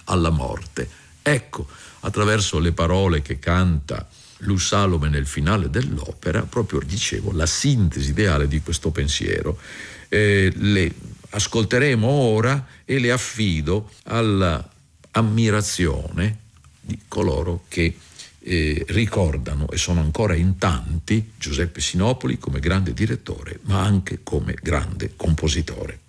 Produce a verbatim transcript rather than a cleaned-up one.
alla morte. Ecco, attraverso le parole che canta Lou Salome nel finale dell'opera, proprio dicevo, la sintesi ideale di questo pensiero. Eh, le ascolteremo ora e le affido all'ammirazione di coloro che eh, ricordano, e sono ancora in tanti, Giuseppe Sinopoli come grande direttore, ma anche come grande compositore.